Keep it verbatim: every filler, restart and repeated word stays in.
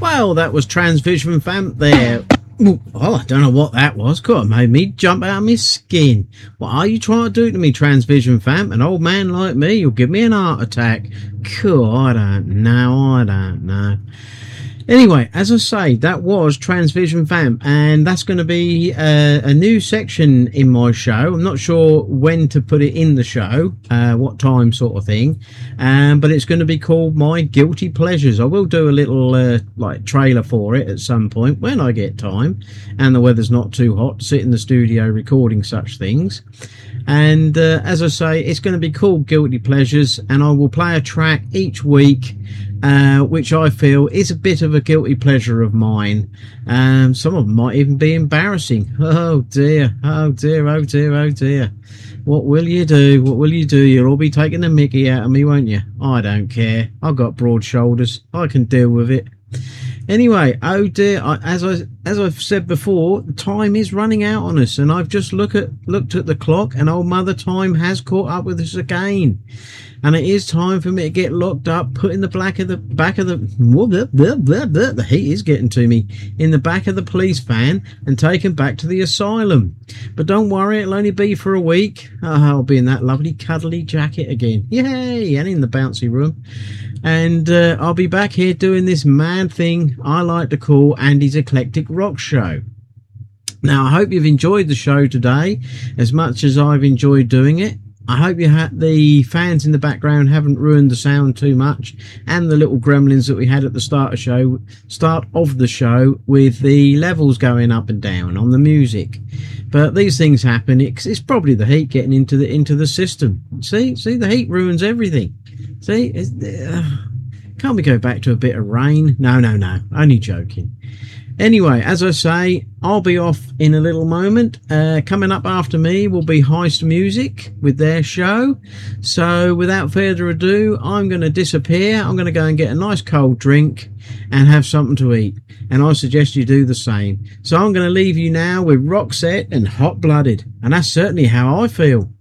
Well, that was Transvision Vamp there. Oh, I don't know what that was. Could have made me jump out of my skin. What are you trying to do to me, Transvision Vamp? An old man like me, you'll give me an heart attack. Cool, I don't know, I don't know. Anyway, as I say, that was Transvision Vamp, and that's going to be uh, a new section in my show. I'm not sure when to put it in the show, uh, what time sort of thing, um, but it's going to be called My Guilty Pleasures. I will do a little uh, like trailer for it at some point when I get time and the weather's not too hot to sit in the studio recording such things. And uh, as I say, it's going to be called Guilty Pleasures, and I will play a track each week uh, which I feel is a bit of a guilty pleasure of mine. Um, some of them might even be embarrassing. Oh dear, oh dear, oh dear, oh dear. What will you do? What will you do? You'll all be taking the mickey out of me, won't you? I don't care. I've got broad shoulders. I can deal with it. Anyway, oh dear, I, as I as I've said before, time is running out on us, and I've just look at looked at the clock, and old Mother Time has caught up with us again, and it is time for me to get locked up, put in the back of the back of the blah, blah, blah, blah, blah, the heat is getting to me, in the back of the police van, and taken back to the asylum. But don't worry, it'll only be for a week. Oh, I'll be in that lovely cuddly jacket again, yay, and in the bouncy room. And uh, I'll be back here doing this mad thing I like to call Andy's Eclectic Rock Show. Now, I hope you've enjoyed the show today as much as I've enjoyed doing it. I hope you had the fans in the background haven't ruined the sound too much, and the little gremlins that we had at the start of show, start of the show, with the levels going up and down on the music. But these things happen. It's, it's probably the heat getting into the into the system. See, see, the heat ruins everything. See, it's, uh, can't we go back to a bit of rain? No, no, no, only joking. Anyway, as I say, I'll be off in a little moment. Uh, coming up after me will be Heist Music with their show. So without further ado, I'm going to disappear. I'm going to go and get a nice cold drink and have something to eat. And I suggest you do the same. So I'm going to leave you now with Roxette and Hot Blooded. And that's certainly how I feel.